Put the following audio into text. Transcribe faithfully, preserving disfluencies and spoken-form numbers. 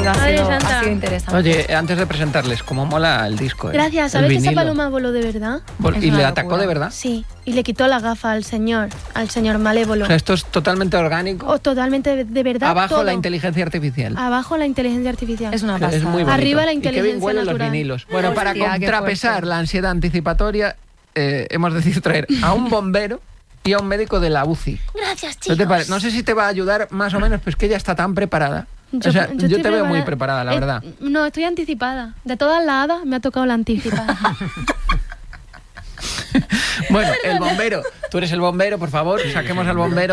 Venga, ha Madre sido, Santa. ha sido interesante. Oye, antes de presentarles, cómo mola el disco. ¿eh? Gracias, El ¿sabes que esa vinilo. paloma voló de verdad? Vol- Es ¿Y una le locura. atacó de verdad? Sí, y le quitó la gafa al señor, al señor malévolo. O sea, esto es totalmente orgánico. O totalmente de, de verdad Abajo todo. la inteligencia artificial. Abajo la inteligencia artificial. Es una Es pasada. muy bonito. Arriba la Y qué bien inteligencia huelen los natural. vinilos. Bueno, para Hostia, qué contrapesar fuerte. la ansiedad anticipatoria, eh, hemos decidido traer a un bombero y a un médico de la U C I. Gracias, ¿No, chicos. te pare- no sé si te va a ayudar más o menos, pero es que ella está tan preparada. Yo, o sea, yo, estoy te veo muy preparada. preparada, la Eh, verdad. No, estoy anticipada. De todas las hadas me ha tocado la anticipada. Bueno, el bombero. Tú eres el bombero, por favor, saquemos al bombero